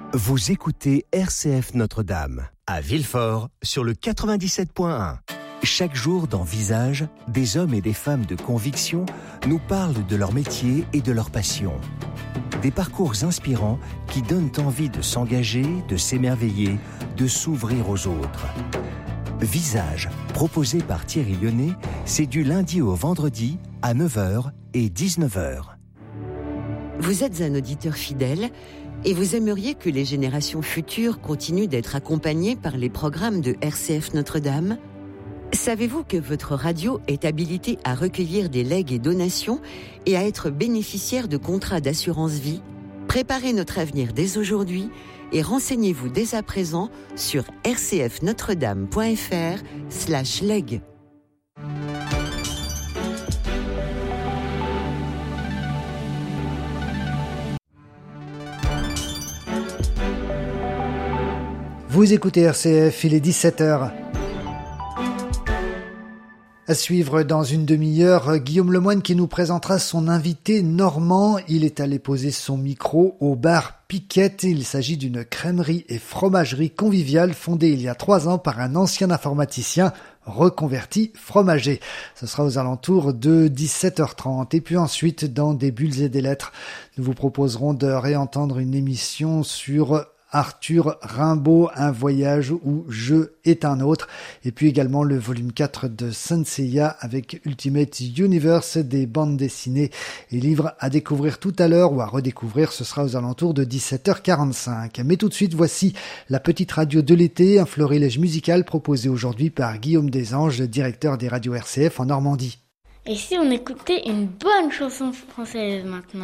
Vous écoutez RCF Notre-Dame, à Villefort, sur le 97.1. Chaque jour dans Visage, des hommes et des femmes de conviction nous parlent de leur métier et de leur passion. Des parcours inspirants qui donnent envie de s'engager, de s'émerveiller, de s'ouvrir aux autres. Visage, proposé par Thierry Lyonnais, c'est du lundi au vendredi à 9h et 19h. Vous êtes un auditeur fidèle et vous aimeriez que les générations futures continuent d'être accompagnées par les programmes de RCF Notre-Dame ? Savez-vous que votre radio est habilitée à recueillir des legs et donations et à être bénéficiaire de contrats d'assurance vie ? Préparez notre avenir dès aujourd'hui et renseignez-vous dès à présent sur rcfnotredame.fr/leg. Vous écoutez RCF, il est 17h. À suivre dans une demi-heure, Guillaume Lemoine qui nous présentera son invité normand. Il est allé poser son micro au bar Piquette. Il s'agit d'une crèmerie et fromagerie conviviale fondée il y a 3 ans par un ancien informaticien reconverti fromager. Ce sera aux alentours de 17h30. Et puis ensuite, dans Des bulles et des lettres, nous vous proposerons de réentendre une émission sur Arthur Rimbaud, un voyage où je est un autre, et puis également le volume 4 de Saint Seiya avec Ultimate Universe, des bandes dessinées et livres à découvrir tout à l'heure ou à redécouvrir, ce sera aux alentours de 17h45. Mais tout de suite, voici la petite radio de l'été, un florilège musical proposé aujourd'hui par Guillaume Desanges, directeur des radios RCF en Normandie. Et si on écoutait une bonne chanson française maintenant ?